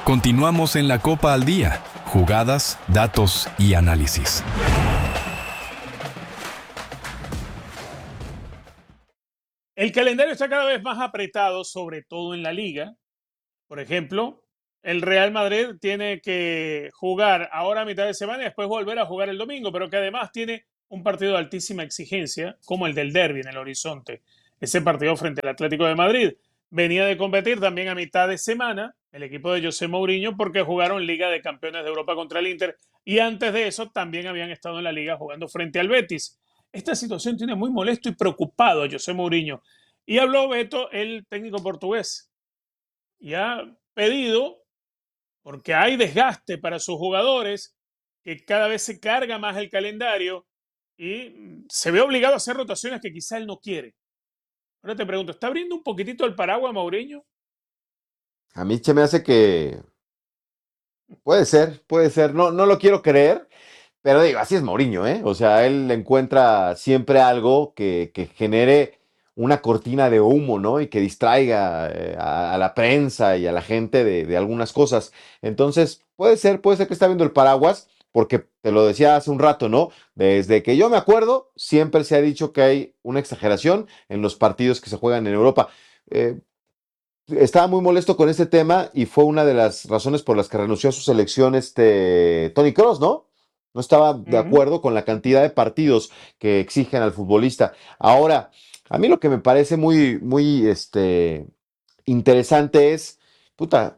Continuamos en la Copa al Día. Jugadas, datos y análisis. El calendario está cada vez más apretado, sobre todo en la liga. Por ejemplo, el Real Madrid tiene que jugar ahora a mitad de semana y después volver a jugar el domingo, pero que además tiene un partido de altísima exigencia, como el del Derbi en el horizonte. Ese partido frente al Atlético de Madrid. Venía de competir también a mitad de semana el equipo de José Mourinho porque jugaron Liga de Campeones de Europa contra el Inter y antes de eso también habían estado en la Liga jugando frente al Betis. Esta situación tiene muy molesto y preocupado a José Mourinho. Y habló Beto, el técnico portugués, y ha pedido, porque hay desgaste para sus jugadores, que cada vez se carga más el calendario y se ve obligado a hacer rotaciones que quizá él no quiere. Ahora te pregunto, ¿está abriendo un poquitito el paraguas Mourinho? A mí se me hace que puede ser, no lo quiero creer, pero digo, así es Mourinho, ¿eh? O sea, él encuentra siempre algo que genere una cortina de humo, ¿no? Y que distraiga a la prensa y a la gente de algunas cosas. Entonces, puede ser que está viendo el paraguas, porque te lo decía hace un rato, ¿no? Desde que yo me acuerdo, siempre se ha dicho que hay una exageración en los partidos que se juegan en Europa. Eh, Estaba muy molesto con este tema y fue una de las razones por las que renunció a su selección Tony Cross, ¿no? No estaba de acuerdo con la cantidad de partidos que exigen al futbolista. Ahora, a mí lo que me parece muy interesante es, puta,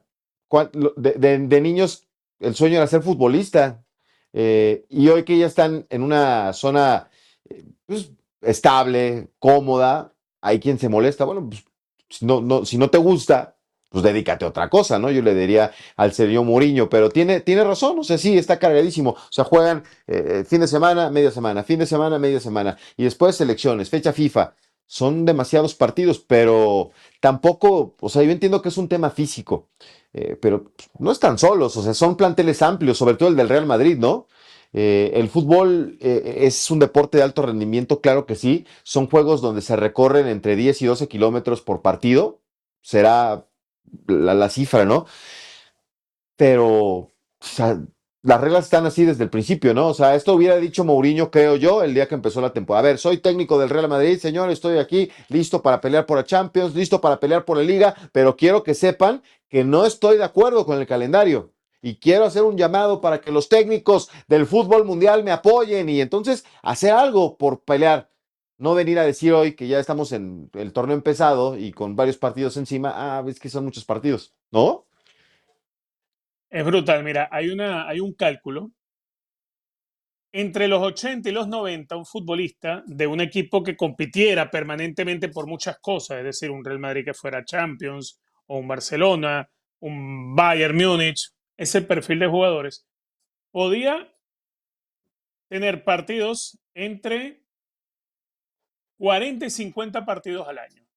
de niños el sueño era ser futbolista. Y hoy que ya están en una zona pues, estable, cómoda, hay quien se molesta. Bueno, pues si no te gusta, pues dedícate a otra cosa, ¿no? Yo le diría al señor Mourinho, pero tiene razón, o sea, sí, está cargadísimo. O sea, juegan fin de semana, media semana, fin de semana, media semana, y después selecciones, fecha FIFA. Son demasiados partidos, pero tampoco, o sea, yo entiendo que es un tema físico, pero no están solos, o sea, son planteles amplios, sobre todo el del Real Madrid, ¿no? El fútbol es un deporte de alto rendimiento, claro que sí. Son juegos donde se recorren entre 10 y 12 kilómetros por partido. Será la cifra, ¿no? Pero o sea, las reglas están así desde el principio, ¿no? O sea, esto hubiera dicho Mourinho, creo yo, el día que empezó la temporada. A ver, soy técnico del Real Madrid, señor, estoy aquí, listo para pelear por la Champions, listo para pelear por la Liga, pero quiero que sepan que no estoy de acuerdo con el calendario. Y quiero hacer un llamado para que los técnicos del fútbol mundial me apoyen y entonces hacer algo por pelear. No venir a decir hoy que ya estamos en el torneo empezado y con varios partidos encima. Ah, ves que son muchos partidos, ¿no? Es brutal, mira, hay un cálculo. Entre los 80 y los 90, un futbolista de un equipo que compitiera permanentemente por muchas cosas, es decir, un Real Madrid que fuera Champions, o un Barcelona, un Bayern Múnich, ese perfil de jugadores, podía tener partidos entre 40 y 50 partidos al año.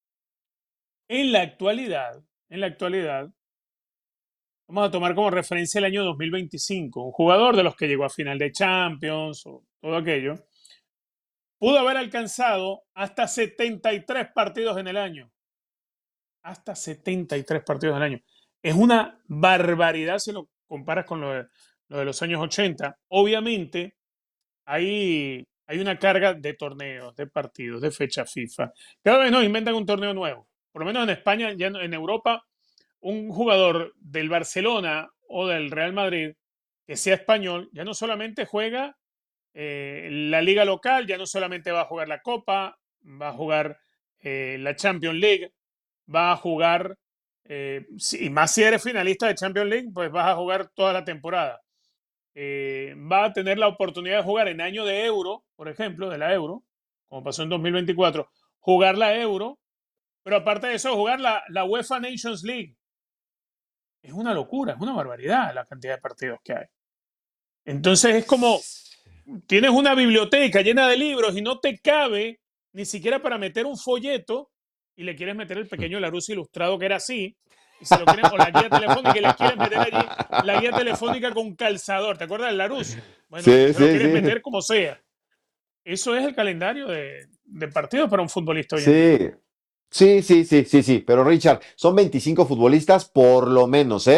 En la actualidad, vamos a tomar como referencia el año 2025, un jugador de los que llegó a final de Champions o todo aquello, pudo haber alcanzado hasta 73 partidos en el año. Hasta 73 partidos al año. Es una barbaridad si lo comparas con lo de los años 80. Obviamente, hay una carga de torneos, de partidos, de fecha FIFA. Cada vez nos inventan un torneo nuevo. Por lo menos en España, ya en Europa, un jugador del Barcelona o del Real Madrid que sea español, ya no solamente juega la liga local, ya no solamente va a jugar la Copa, va a jugar la Champions League, va a jugar, y más si eres finalista de Champions League, pues vas a jugar toda la temporada. Va a tener la oportunidad de jugar en año de Euro, por ejemplo, de la Euro, como pasó en 2024, jugar la Euro, pero aparte de eso, jugar la UEFA Nations League. Es una locura, es una barbaridad la cantidad de partidos que hay. Entonces es como, tienes una biblioteca llena de libros y no te cabe ni siquiera para meter un folleto y le quieres meter el pequeño Larousse ilustrado que era así, y se lo quieren, o la guía telefónica y le quieres meter allí la guía telefónica con calzador. ¿Te acuerdas del Larousse? Bueno, Sí, tú se lo sí, quieres sí. meter como sea. Eso es el calendario de partidos para un futbolista hoy en día. Sí, sí, pero Richard, son 25 futbolistas por lo menos, ¿eh?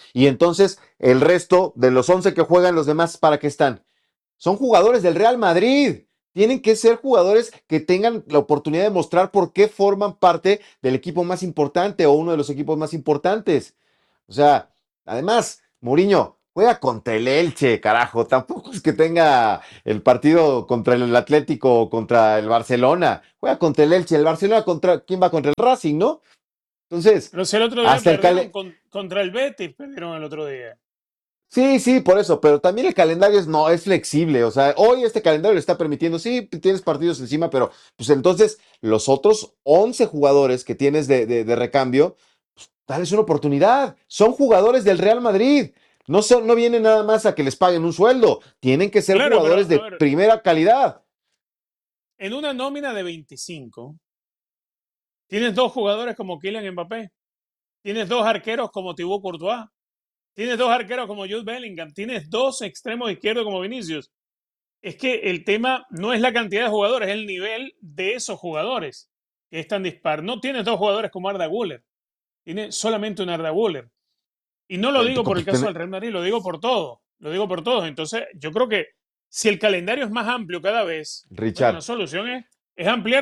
Y entonces el resto de los 11 que juegan, los demás, ¿para qué están? Son jugadores del Real Madrid. Tienen que ser jugadores que tengan la oportunidad de mostrar por qué forman parte del equipo más importante o uno de los equipos más importantes. O sea, además, Mourinho juega contra el Elche, carajo. Tampoco es que tenga el partido contra el Atlético o contra el Barcelona. Juega contra el Elche. El Barcelona contra ¿quién va contra el Racing, no? Entonces, Pero si el otro día hasta el perdieron contra el Betis, perdieron el otro día. Sí, sí, por eso, pero también el calendario no es flexible, o sea, hoy este calendario le está permitiendo, sí, tienes partidos encima, pero pues entonces los otros 11 jugadores que tienes de recambio, pues, dales una oportunidad, son jugadores del Real Madrid, no vienen nada más a que les paguen un sueldo, tienen que ser Claro, pero jugadores a de ver, primera calidad. en una nómina de 25, tienes dos jugadores como Kylian Mbappé, tienes dos arqueros como Thibaut Courtois, tienes dos arqueros como Jude Bellingham, tienes dos extremos izquierdos como Vinicius. Es que el tema no es la cantidad de jugadores, es el nivel de esos jugadores que es tan dispar. No tienes dos jugadores como Arda Güler, tienes solamente un Arda Güler. Y no lo digo por el caso del Real Madrid, lo digo por todo. Lo digo por todos. Entonces, yo creo que si el calendario es más amplio cada vez, bueno, una Richard, solución es ampliar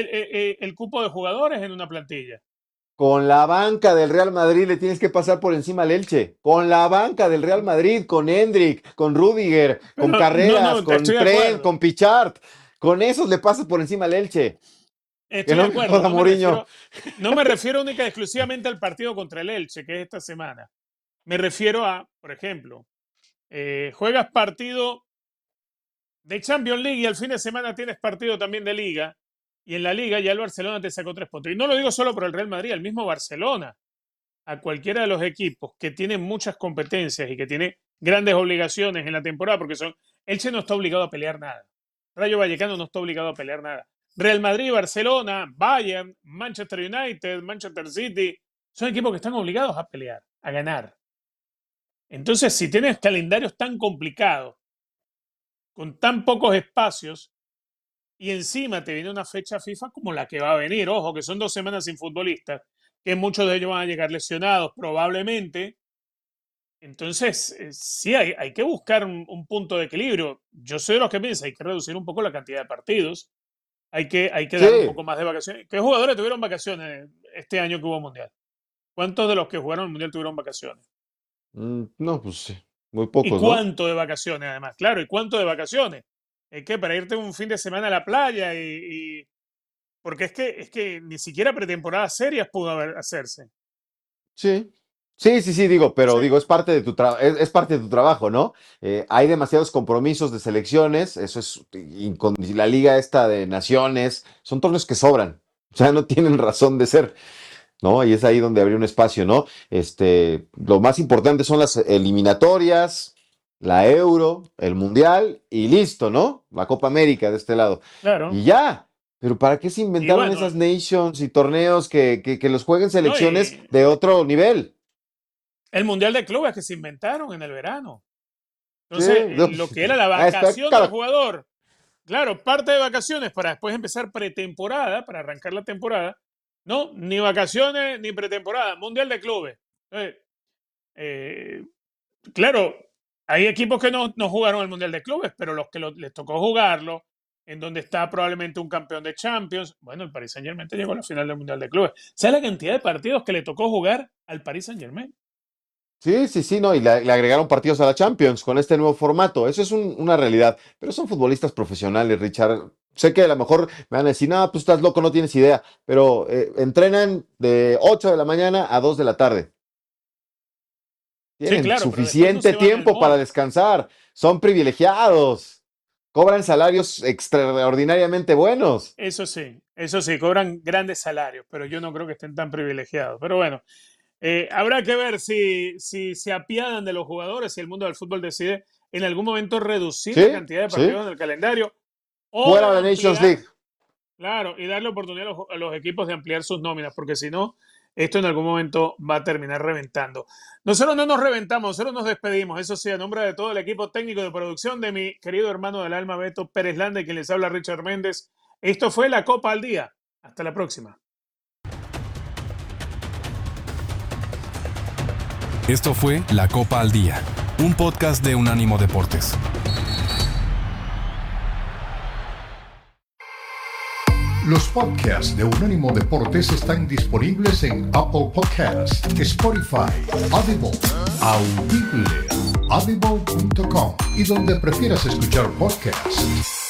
el cupo de jugadores en una plantilla. con la banca del Real Madrid le tienes que pasar por encima al Elche. Con la banca del Real Madrid, con Endrick, con Rudiger, con Pero no, Carreras, no, con estoy de Trent, acuerdo. con Pichard. Con esos le pasas por encima al Elche. Que Estoy de no me acuerdo. joda Mourinho. No me refiero única y exclusivamente al partido contra el Elche, que es esta semana. Me refiero a, por ejemplo, juegas partido de Champions League y al fin de semana tienes partido también de Liga. Y en la Liga ya el Barcelona te sacó 3 puntos. Y no lo digo solo por el Real Madrid, el mismo Barcelona. A cualquiera de los equipos que tienen muchas competencias y que tiene grandes obligaciones en la temporada, porque Elche no está obligado a pelear nada. Rayo Vallecano no está obligado a pelear nada. Real Madrid, Barcelona, Bayern, Manchester United, Manchester City, son equipos que están obligados a pelear, a ganar. Entonces, si tienes calendarios tan complicados, con tan pocos espacios, y encima te viene una fecha FIFA como la que va a venir, ojo, que son 2 semanas sin futbolistas, que muchos de ellos van a llegar lesionados probablemente. Entonces, sí, hay que buscar un punto de equilibrio. Yo soy de los que piensan, hay que reducir un poco la cantidad de partidos, hay que dar un Sí. poco más de vacaciones. ¿Qué jugadores tuvieron vacaciones este año que hubo Mundial? ¿Cuántos de los que jugaron el Mundial tuvieron vacaciones? No, pues sí, muy ¿Y pocos, ¿no? cuánto de vacaciones además? Claro, ¿y cuánto de vacaciones? Es que para irte un fin de semana a la playa porque es que ni siquiera pretemporadas serias pudo hacerse. Sí. Sí, digo, pero Entonces, digo, es parte de es parte de tu trabajo, ¿no? Hay demasiados compromisos de selecciones, eso es, y con la liga esta de naciones, son torneos que sobran, o sea, no tienen razón de ser. ¿No? Y es ahí donde habría un espacio, ¿no? Lo más importante son las eliminatorias, la Euro, el Mundial y listo, ¿no? La Copa América de este lado. claro. Y ya. Pero ¿para qué se Y inventaron bueno, esas nations y torneos que los jueguen no, selecciones y de otro nivel? el Mundial de Clubes que se inventaron en el verano. Sí, Entonces, no, lo que era la vacación del cada, jugador, claro, parte de vacaciones para después empezar pretemporada, para arrancar la temporada. No, ni vacaciones ni pretemporada, Mundial de Clubes. Entonces, eh, claro, hay equipos que no jugaron el Mundial de Clubes, pero los que les tocó jugarlo, en donde está probablemente un campeón de Champions, bueno, el Paris Saint-Germain llegó a la final del Mundial de Clubes. ¿Sabes la cantidad de partidos que le tocó jugar al Paris Saint-Germain? sí, no, y le agregaron partidos a la Champions con este nuevo formato. Eso es una realidad. Pero son futbolistas profesionales, Richard. Sé que a lo mejor me van a decir, no, pues estás loco, no tienes idea. Pero entrenan de 8 de la mañana a 2 de la tarde. Sí, Tienen claro, pero después no suficiente se van al tiempo para mall. descansar. Son privilegiados. Cobran salarios extraordinariamente buenos. Eso sí, cobran grandes salarios, pero yo no creo que estén tan privilegiados. Pero bueno, habrá que ver si se apiadan de los jugadores, si el mundo del fútbol decide en algún momento reducir la Sí, cantidad de sí. partidos en el calendario o Fuera de la Nations ampliar, League. claro, y darle oportunidad a los equipos de ampliar sus nóminas, porque si no, esto en algún momento va a terminar reventando. Nosotros no nos reventamos, nosotros nos despedimos. Eso sí, a nombre de todo el equipo técnico de producción de mi querido hermano del alma Beto Pérez Landa, y quien les habla Richard Méndez. Esto fue la Copa al Día. Hasta la próxima. Esto fue La Copa al Día, un podcast de Unánimo Deportes. Los podcasts de Unánimo Deportes están disponibles en Apple Podcasts, Spotify, Audible, Audible, audible.com y donde prefieras escuchar podcasts.